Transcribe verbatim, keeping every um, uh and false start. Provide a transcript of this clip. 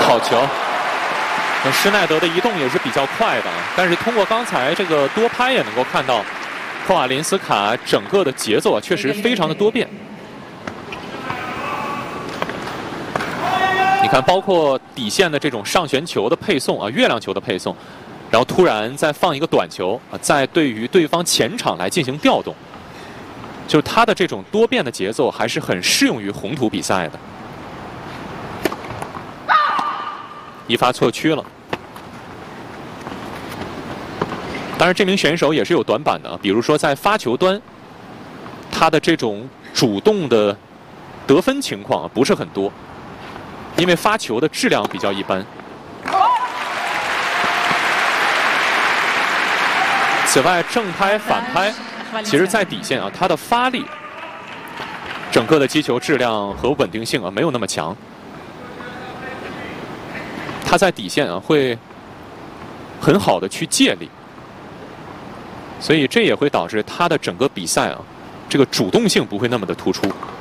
好球！那施耐德的移动也是比较快的，但是通过刚才这个多拍也能够看到，科瓦林斯卡整个的节奏啊确实非常的多变。你看，包括底线的这种上旋球的配送啊，月亮球的配送，然后突然再放一个短球啊，再对于对方前场来进行调动，就是他的这种多变的节奏还是很适用于红土比赛的。一发错区了。当然，这名选手也是有短板的，比如说在发球端，他的这种主动的得分情况啊不是很多。因为发球的质量比较一般。此外，正拍、反拍，其实在底线啊，它的发力、整个的击球质量和稳定性啊没有那么强。他在底线啊会很好的去借力，所以这也会导致他的整个比赛啊这个主动性不会那么的突出。